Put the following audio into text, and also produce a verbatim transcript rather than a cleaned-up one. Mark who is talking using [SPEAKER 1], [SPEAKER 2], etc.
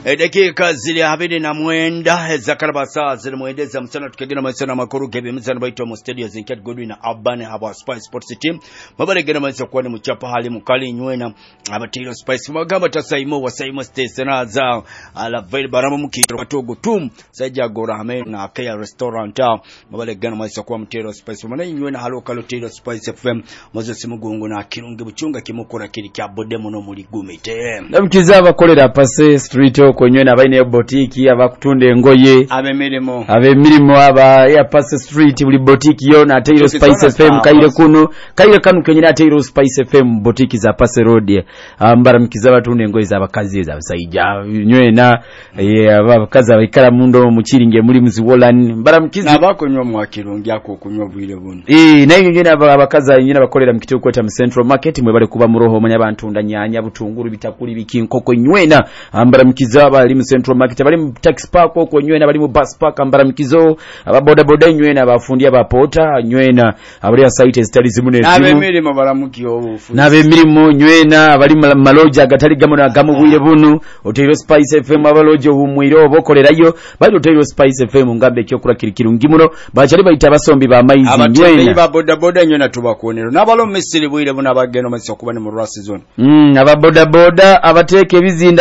[SPEAKER 1] Dakika zili habidi na mwenda Zakaraba saa zili mwendeza msana tukagina maisana makuru Kebi msana baito mu studio Zinket Godwin na Abane haba Spice Sports Team Mabale gina maisa kuwa ni mchapa hali mkali nyuena Abatiro Spice Magamba tasaimo wa saimo stesena za Ala vile barama mkito Watogo tum Saja gora hame na Akea Restaurant Mabale gina maisa kuwa mtiro Spice Mwana nyuena halo kalotiro Spice F M Mazo simugungu na kirungi mchunga kimukura kiri kia bode mono muligume te
[SPEAKER 2] na mkizaba kolera pase street oko nyuena abaine botiki abakutunde engoye
[SPEAKER 1] abe mirimo
[SPEAKER 2] abe mirimo aba ya pase street buli botiki yo na Taylor Spice F M kaire kuno kaire kanu kenyina Taylor Spice F M botiki za pase road ambara mkizaba tunde engoye za bakazi za saija nyuena abakazi abikara mundo mukiringe muri muziwolan mbara mkizi
[SPEAKER 1] nabako nywa mwakirungi ako kunywa bwire buno
[SPEAKER 2] eh nayo nyina abakazi nyina bakolera mkito kweta mu Central Market mwe bale kuba muroho manya bantunda nyanya butunguru bitakuri bikinkoko nywena ambara mkizaba ali mu Central Market bali mu taxi park oko nywena bali mu bus park ambara mkizo ababoda boda nywena abafundi abapota nywena abali ya site zitali zimune
[SPEAKER 1] nabe mirimo baramukiyo obufu
[SPEAKER 2] nabe mirimo nywena abali maloja gatali gamo na gamo bwire bunu Taylor Spice F M abaloje humwiro bokolerayo bali Taylor Spice F M ngambe kyo kula kirikirungi muno bachali bayita basombi ba maizi
[SPEAKER 1] nywena ababoda boda nywena tubakonero nabalo mesiri bwire bunu abageno masyo kuba ni mu Rwasi zone
[SPEAKER 2] mm ababoda boda abateke bizinda